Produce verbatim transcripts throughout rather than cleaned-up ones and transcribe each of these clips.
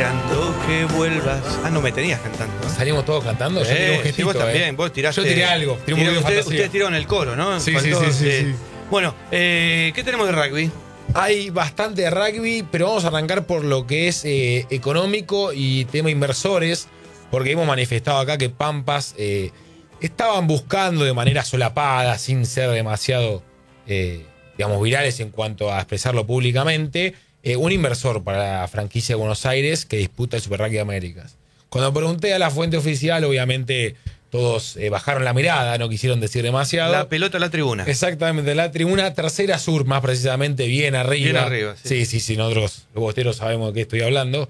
esperando que vuelvas. Ah, no me tenías cantando, ¿no? Salimos todos cantando. Yo Eh, tiré un sí, gestito, vos también, eh. vos tiraste. Yo tiré algo, tiré un tiré, poquito de ustedes, fantasía. ustedes tiraron el coro, ¿no? Sí, Faltó, sí, sí, sí, eh, sí. Bueno, eh, ¿qué tenemos de rugby? Hay bastante de rugby, pero vamos a arrancar por lo que es eh, económico y tema inversores, porque hemos manifestado acá que Pampas eh, estaban buscando de manera solapada, sin ser demasiado, eh, digamos, virales en cuanto a expresarlo públicamente, eh, un inversor para la franquicia de Buenos Aires que disputa el Super Rugby de Américas. Cuando pregunté a la fuente oficial, obviamente todos eh, bajaron la mirada, no quisieron decir demasiado. La pelota a la tribuna. Exactamente, la tribuna tercera sur, más precisamente, bien arriba. Bien arriba, sí. Sí, sí, sí, nosotros los bosteros sabemos de qué estoy hablando.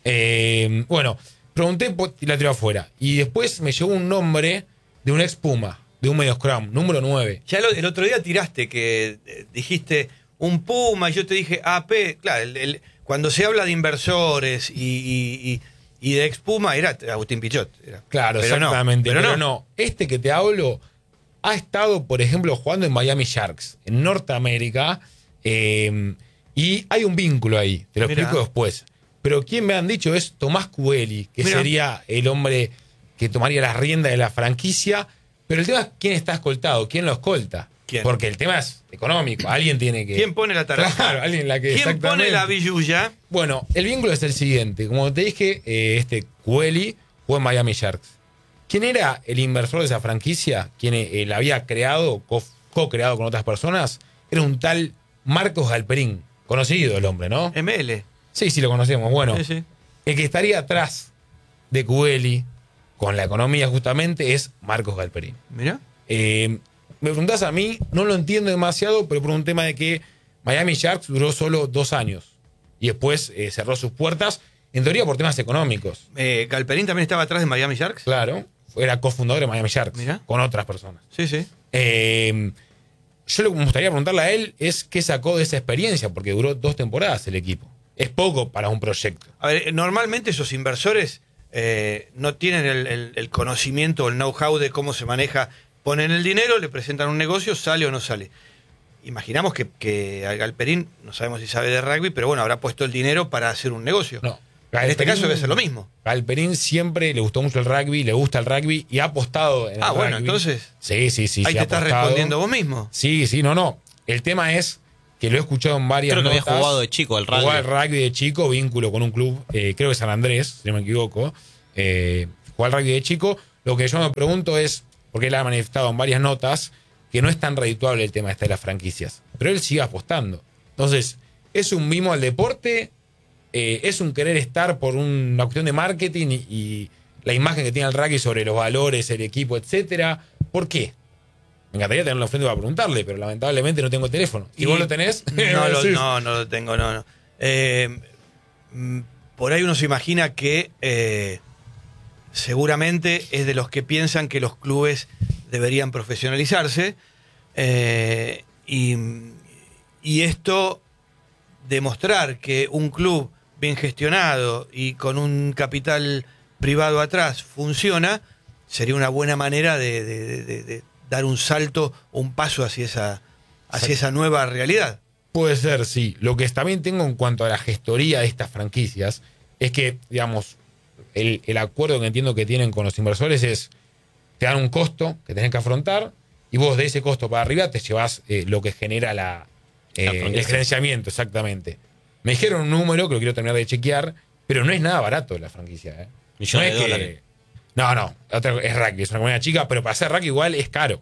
Eh, bueno, pregunté y la tiré afuera. Y después me llegó un nombre de un ex Puma, de un medio scrum, número nueve. Ya lo, el otro día tiraste que eh, dijiste un Puma y yo te dije A P. Claro, el, el, cuando se habla de inversores y, y, y, y de ex Puma era Agustín Pichot. Era. Claro, pero exactamente. No, pero, pero no. no, este que te hablo ha estado, por ejemplo, jugando en Miami Sharks, en Norteamérica, eh, y hay un vínculo ahí, te lo Mirá. explico después. Pero quien me han dicho es Tomás Cubeli, que Mirá. sería el hombre que tomaría las riendas de la franquicia, pero el tema es quién está escoltado, quién lo escolta. ¿Quién? Porque el tema es económico, alguien tiene que... ¿Quién pone la taraja? Claro, alguien la que... ¿Quién pone la billulla? Bueno, el vínculo es el siguiente. Como te dije, eh, este Cubeli jugó en Miami Sharks. ¿Quién era el inversor de esa franquicia? Quien eh, la había creado, co- co-creado con otras personas, era un tal Marcos Galperín. Conocido el hombre, ¿no? M L. Sí, sí, lo conocemos. Bueno, Sí, sí. el que estaría atrás de Cubeli, con la economía justamente, es Marcos Galperín. Mirá. Eh, me preguntás a mí, no lo entiendo demasiado, pero por un tema de que Miami Sharks duró solo dos años. Y después eh, cerró sus puertas, en teoría por temas económicos. Eh, ¿Galperín también estaba atrás de Miami Sharks? Claro, era cofundador de Miami Sharks, Mirá. con otras personas. Sí, sí. Eh, yo lo que me gustaría preguntarle a él es qué sacó de esa experiencia, porque duró dos temporadas el equipo. Es poco para un proyecto. A ver, normalmente esos inversores eh, no tienen el, el, el conocimiento o el know-how de cómo se maneja. Ponen el dinero, le presentan un negocio, sale o no sale. Imaginamos que, que Galperín, no sabemos si sabe de rugby, pero bueno, habrá puesto el dinero para hacer un negocio. No. En este caso debe ser lo mismo. Galperín siempre le gustó mucho el rugby, le gusta el rugby y ha apostado en el Ah, bueno, rugby. entonces. Sí, sí, sí. Ahí sí, te ha estás apostado. respondiendo vos mismo. Sí, sí, no, no. El tema es que lo he escuchado en varias Creo que había notas. jugado de chico al rugby. Jugaba al rugby de chico, vínculo con un club, eh, creo que San Andrés, si no me equivoco. Eh, jugaba al rugby de chico. Lo que yo me pregunto es, porque él ha manifestado en varias notas, que no es tan redituable el tema este de las franquicias. Pero él sigue apostando. Entonces, ¿es un mimo al deporte? Eh, ¿Es un querer estar por un- una cuestión de marketing y, y la imagen que tiene el rugby sobre los valores, el equipo, etcétera? ¿Por qué? Me encantaría tenerlo frente para preguntarle, pero lamentablemente no tengo el teléfono. Si Y vos lo tenés, No, lo, decís. no, no lo tengo, no, no. Eh, mm, por ahí uno se imagina que eh, seguramente es de los que piensan que los clubes deberían profesionalizarse eh, y, y esto demostrar que un club bien gestionado y con un capital privado atrás funciona sería una buena manera de, de- de- de dar un salto, un paso hacia esa, hacia esa nueva realidad. Puede ser, sí. Lo que también tengo en cuanto a la gestoría de estas franquicias es que, digamos, el, el acuerdo que entiendo que tienen con los inversores es, te dan un costo que tenés que afrontar y vos de ese costo para arriba te llevas eh, lo que genera la, eh, La franquicia. el gerenciamiento, exactamente. Me dijeron un número que lo quiero terminar de chequear, pero no es nada barato la franquicia. ¿eh? Millones no de es que- dólares. No, no, otra- es rugby, es una comunidad chica, pero para hacer rugby igual es caro.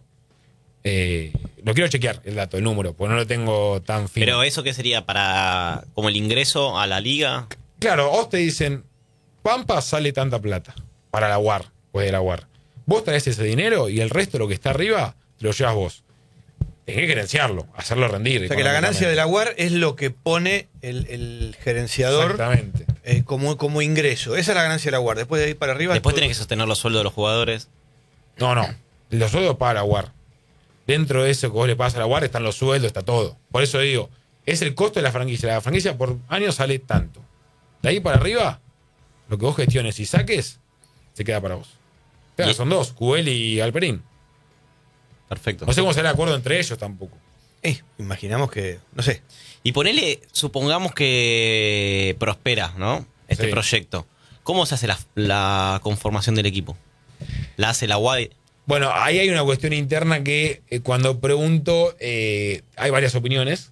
Eh, lo quiero chequear el dato, el número, porque no lo tengo tan fino. Pero eso qué sería para como el ingreso a la liga. Claro, a vos te dicen, Pampa sale tanta plata para la U A R, pues de la U A R. Vos traes ese dinero y el resto, lo que está arriba, te lo llevas vos. Tenés que gerenciarlo, hacerlo rendir. O sea que la ganancia de la U A R es lo que pone el, el gerenciador Exactamente. eh, como, como ingreso. Esa es la ganancia de la U A R. Después de ahí para arriba. Después todo- tenés que sostener los sueldos de los jugadores. No, no. Los sueldos para la U A R. Dentro de eso que vos le pagas a la U A R están los sueldos, está todo. Por eso digo, es el costo de la franquicia. La franquicia por año sale tanto. De ahí para arriba, lo que vos gestiones y saques, se queda para vos. Claro, Y- son dos, Cubel y Alperín. Perfecto. No sé cómo será el acuerdo entre ellos tampoco. Eh, imaginamos que, no sé. Y ponele, supongamos que prospera, ¿no? este Sí. proyecto. ¿Cómo se hace la, la conformación del equipo? ¿La hace la U A D? Bueno, ahí hay una cuestión interna que eh, cuando pregunto, eh, hay varias opiniones.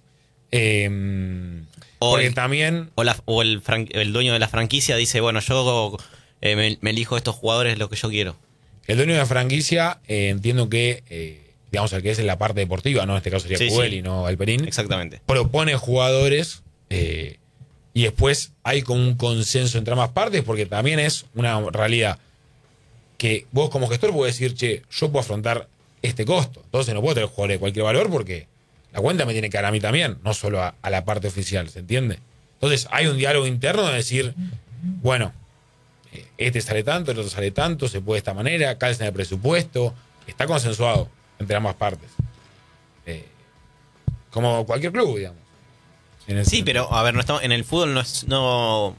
Eh, O porque el- también, O, la- o el, fran- el dueño de la franquicia dice, bueno, yo eh, me, me elijo estos jugadores lo que yo quiero. el dueño de la franquicia, eh, entiendo que, eh, digamos, el que es en la parte deportiva, ¿no? En este caso sería Sí, Cubel sí. y no Alperín. Exactamente. Propone jugadores eh, y después hay como un consenso entre ambas partes porque también es una realidad que vos como gestor podés decir, che, yo puedo afrontar este costo. Entonces no puedo tener jugadores de cualquier valor porque la cuenta me tiene que dar a mí también, no solo a, a la parte oficial, ¿se entiende? Entonces hay un diálogo interno de decir, bueno, eh, este sale tanto, el otro sale tanto, se puede de esta manera, calza en el presupuesto, está consensuado entre ambas partes. Eh, como cualquier club, digamos. En ese Sí, sentido. pero a ver, no estamos, en el fútbol no es. No,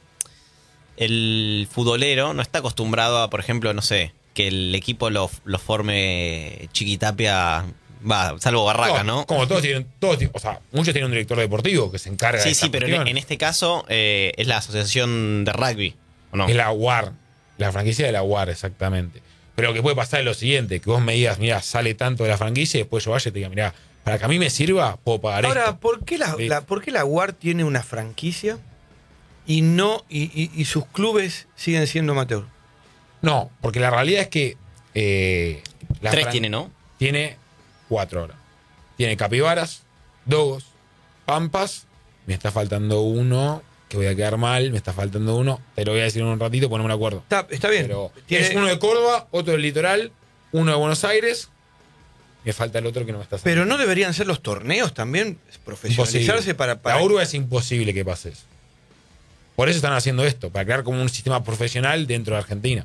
el futbolero no está acostumbrado a, por ejemplo, no sé, que el equipo lo, lo forme Chiquitapia. Va, salvo Barracas, ¿no? Como todos tienen, todos, tienen- o sea, muchos tienen un director deportivo que se encarga de Sí, esta sí, pero en, cuestión. en este caso eh, es la asociación de rugby, ¿o no? Es la U A R, la franquicia de la U A R, exactamente. Pero lo que puede pasar es lo siguiente, que vos me digas, mira, sale tanto de la franquicia y después yo vaya y te diga, mira, para que a mí me sirva, puedo pagar Ahora, esto. ¿por qué la, Sí. la- por qué la U A R tiene una franquicia y no y, y- y sus clubes siguen siendo amateur? No, porque la realidad es que eh, la Tres fran- tiene, ¿no? Tiene cuatro ahora. Tiene Capibaras, Dogos, Pampas, me está faltando uno, que voy a quedar mal, me está faltando uno, te lo voy a decir en un ratito porque no me acuerdo. Está, está bien. Pero Tiene- es uno de Córdoba, otro del Litoral, uno de Buenos Aires, me falta el otro que no me está pero saliendo. no deberían ser los torneos también profesionalizarse Imposible. para, para La urba es imposible que pase eso. Por eso están haciendo esto, para crear como un sistema profesional dentro de Argentina.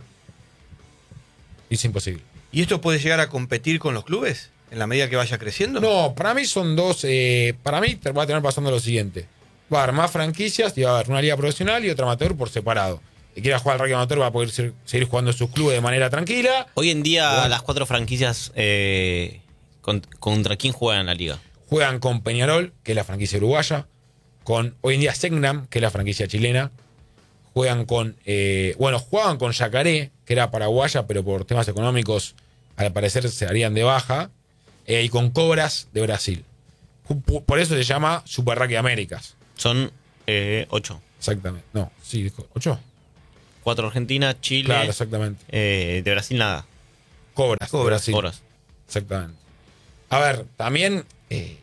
Es imposible. ¿Y esto puede llegar a competir con los clubes en la medida que vaya creciendo? No, para mí son dos. eh, para mí te va a tener pasando lo siguiente: va a haber más franquicias y va a haber una liga profesional y otra amateur por separado. El que quiera jugar al rugby amateur va a poder ser- seguir jugando en sus clubes de manera tranquila. Hoy en día Bueno. las cuatro franquicias eh, con- contra quién juegan en la liga. Juegan con Peñarol, que es la franquicia uruguaya. Con hoy en día Segnam, que es la franquicia chilena. Juegan con. eh, bueno, jugaban con Yacaré, que era paraguaya, pero por temas económicos, al parecer se harían de baja. eh, y con Cobras de Brasil. Por por eso se llama Super Rugby Américas. Son eh, ocho. Exactamente. No, sí, dijo, ¿ocho? Cuatro Argentina, Chile. Claro, exactamente. eh, de Brasil nada. Cobras. de Cobras, Brasil. Horas. Exactamente. A ver, también eh,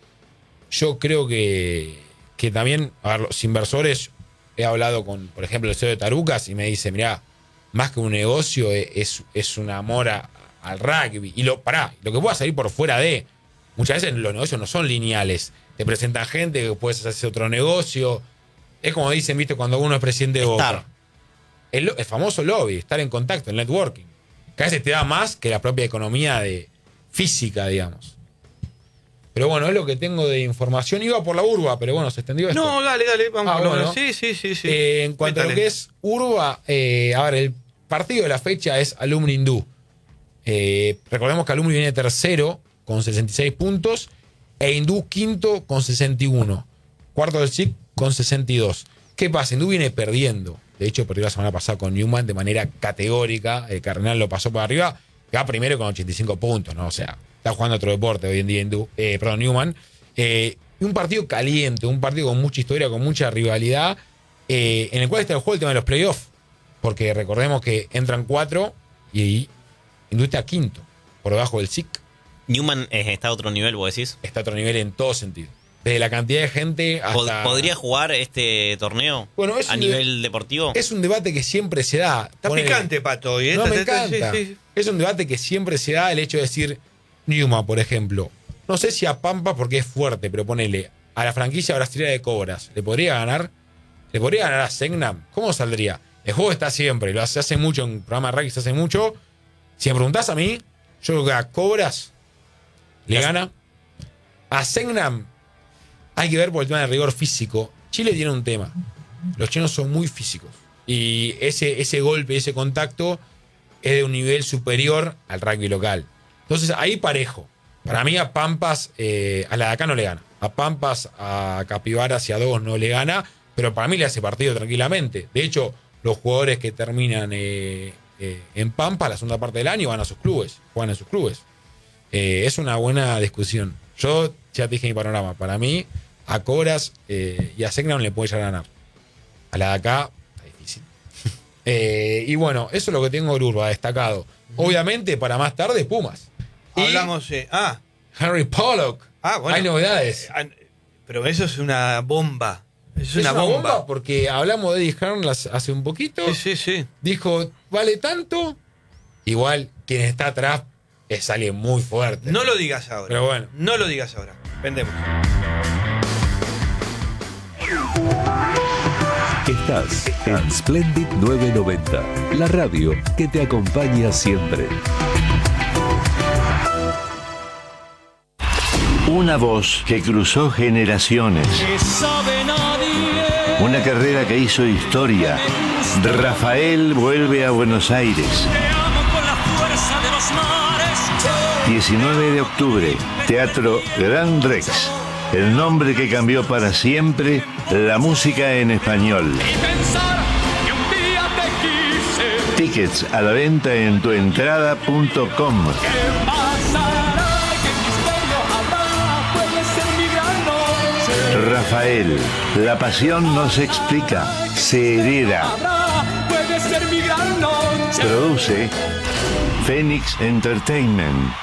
yo creo que, que también, a ver, los inversores, he hablado con, por ejemplo, el C E O de Tarucas y me dice, mirá, más que un negocio eh, es, es un amor a- al rugby. Y lo, pará, lo que pueda salir por fuera de, muchas veces los negocios no son lineales. Te presentan gente que puedes hacer otro negocio. Es como dicen, viste, cuando uno es presidente de Boca. Estar. El, lo- el famoso lobby, estar en contacto, el networking. Que a veces te da más que la propia economía de física, digamos. Pero bueno, es lo que tengo de información. Iba por la urba, pero bueno, se extendió esto. No, dale, dale, vamos Ah, con lo- bueno. Sí, sí, sí, sí. Eh, en cuanto a lo Métale. que es urba, eh, a ver, el partido de la fecha es Alumni Hindú. Eh, recordemos que Alumni viene tercero con sesenta y seis puntos e Hindú quinto con sesenta y uno. Cuarto del S I C con sesenta y dos. ¿Qué pasa? Hindú viene perdiendo. De hecho, perdió la semana pasada con Newman de manera categórica. El Cardenal lo pasó para arriba. Va primero con ochenta y cinco puntos, ¿no? O sea, está jugando otro deporte hoy en día Hindú, eh, perdón, Newman. Eh, y un partido caliente, un partido con mucha historia, con mucha rivalidad, eh, en el cual está el juego el tema de los playoffs. Porque recordemos que entran cuatro y Hindú está quinto, por debajo del S I C. Newman eh, está a otro nivel, vos decís. Está a otro nivel en todo sentido. Desde la cantidad de gente Pod- hasta... ¿Podría jugar este torneo Bueno, es a un nivel deportivo? Es un debate que siempre se da. Está Ponele- picante, Pato. hoy, ¿eh? No, me Está- está- encanta. sí, sí. Es un debate que siempre se da el hecho de decir Newman, por ejemplo. No sé si a Pampa porque es fuerte, pero ponele a la franquicia brasileña de Cobras. ¿Le podría ganar? ¿Le podría ganar a Segnam? ¿Cómo saldría? El juego está siempre, lo hace, hace mucho en programa de rugby, se hace mucho. Si me preguntás a mí, yo creo que a Cobras le Las- gana. A Segnam hay que ver por el tema de rigor físico. Chile tiene un tema. Los chinos son muy físicos. Y ese, ese golpe, ese contacto es de un nivel superior al rugby local. Entonces ahí parejo. Para mí a Pampas, eh, a la de acá no le gana. A Pampas, a Capibaras y a Dogos no le gana. pero para mí le hace partido tranquilamente. De hecho, los jugadores que terminan eh, eh, en Pampa la segunda parte del año van a sus clubes, juegan en sus clubes. Eh, es una buena discusión. Yo ya te dije mi panorama. Para mí, a Cobras eh, y a Segna no le puede llegar a ganar. A la de acá, está difícil. eh, y bueno, eso es lo que tengo de Urba destacado. Obviamente, para más tarde, Pumas. Y Hablamos. Eh, ah, Henry Pollock. ah, bueno. Hay novedades. Eh, pero eso es una bomba. Eso es, Es una, una bomba. bomba porque hablamos de Eddie Hearn las- hace un poquito. Sí, sí, sí. Dijo, vale tanto. Igual, quien está atrás es alguien muy fuerte. No lo digas ahora. Pero bueno. No lo digas ahora. Vendemos. Estás en Splendid novecientos noventa, la radio que te acompaña siempre. Una voz que cruzó generaciones. Una carrera que hizo historia. Rafael vuelve a Buenos Aires. diecinueve de octubre, Teatro Gran Rex. El nombre que cambió para siempre la música en español. Tickets a la venta en tuentrada punto com. Rafael, la pasión no se explica, se hereda. Produce Phoenix Entertainment.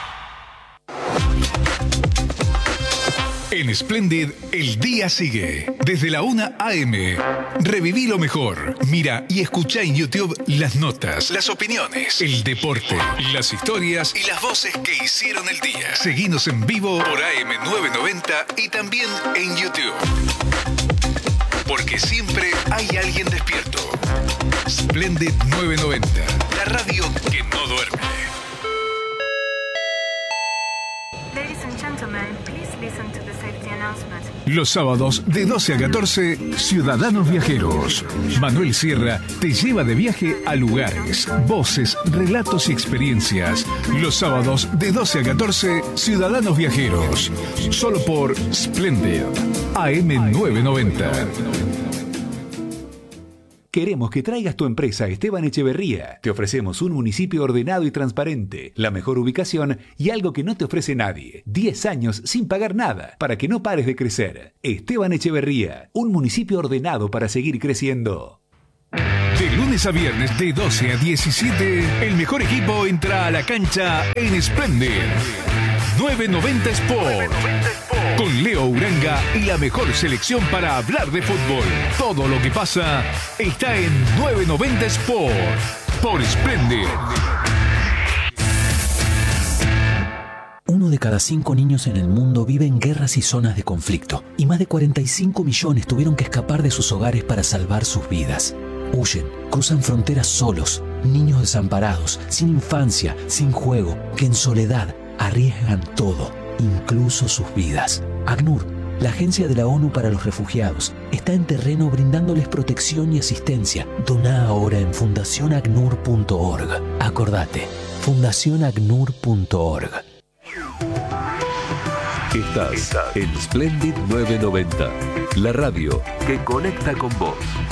En Splendid, el día sigue. Desde la una a eme. Reviví lo mejor. Mira y escucha en YouTube las notas, las opiniones, el deporte, las historias y las voces que hicieron el día. Seguinos en vivo por A M novecientos noventa y también en YouTube. Porque siempre hay alguien despierto. Splendid novecientos noventa. La radio que no duerme. Ladies and gentlemen, please listen to the safety announcement. Los sábados de doce a catorce, Ciudadanos Viajeros. Manuel Sierra te lleva de viaje a lugares, voces, relatos y experiencias. Los sábados de doce a catorce, Ciudadanos Viajeros. Solo por Splendid, A M novecientos noventa. Queremos que traigas tu empresa a Esteban Echeverría. Te ofrecemos un municipio ordenado y transparente, la mejor ubicación y algo que no te ofrece nadie. diez años sin pagar nada para que no pares de crecer. Esteban Echeverría, un municipio ordenado para seguir creciendo. De lunes a viernes de doce a diecisiete, el mejor equipo entra a la cancha en Splendid. novecientos noventa Sport. Con Leo Uranga y la mejor selección para hablar de fútbol. Todo lo que pasa está en novecientos noventa Sport. Por Splendid. Uno de cada cinco niños en el mundo vive en guerras y zonas de conflicto, y más de cuarenta y cinco millones tuvieron que escapar de sus hogares para salvar sus vidas. Huyen, cruzan fronteras solos, niños desamparados, sin infancia, sin juego, que en soledad arriesgan todo, incluso sus vidas. ACNUR, la Agencia de la ONU para los Refugiados, está en terreno brindándoles protección y asistencia. Doná ahora en fundación acnur punto org. Acordate, fundación acnur punto org. Estás en Splendid novecientos noventa, la radio que conecta con vos.